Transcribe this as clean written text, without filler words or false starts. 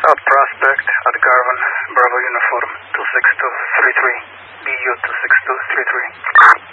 South Prospect at Garvan, Bravo Uniform 26233, BU 26233.